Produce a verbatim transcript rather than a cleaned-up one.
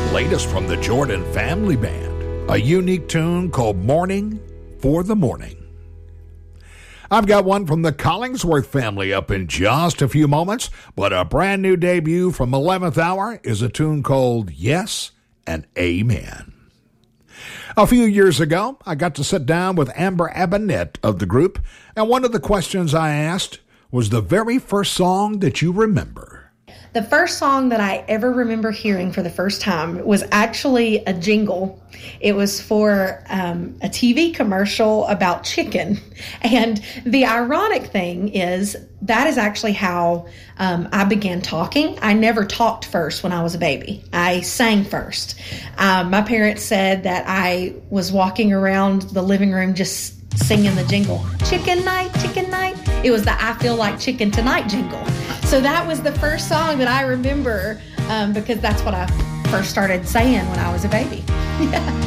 latest from the Jordan Family Band, a unique tune called Morning for the Morning. I've got one from the Collingsworth family up in just a few moments, but a brand new debut from eleventh Hour is a tune called Yes and Amen. A few years ago, I got to sit down with Amber Abinette of the group, and one of the questions I asked was the very first song that you remember. The first song that I ever remember hearing for the first time was actually a jingle. It was for um, a T V commercial about chicken. And the ironic thing is that is actually how um, I began talking. I never talked first when I was a baby. I sang first. Um, my parents said that I was walking around the living room just singing the jingle, chicken night, chicken night. It was the I Feel Like Chicken Tonight jingle. So that was the first song that I remember um, because that's what I first started saying when I was a baby. Yeah.